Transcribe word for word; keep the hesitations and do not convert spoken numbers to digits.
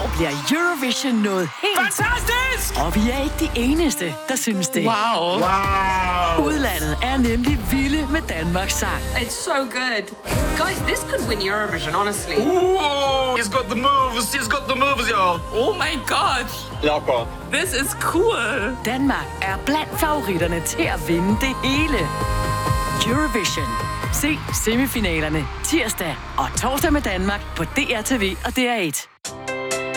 år bliver Eurovision noget helt... Fantastisk! Og vi er ikke de eneste, der synes det. Wow. Wow. Udlandet er nemlig vilde med Danmarks sang. It's so good. Guys, this could win Eurovision, honestly. Ooh, he's got the moves. He's got the moves, y'all. Oh my god. Locker. This is cool. Danmark er blandt favoritterne til at vinde det hele. Eurovision. Se semifinalerne tirsdag og torsdag med Danmark på D R T V og D R et.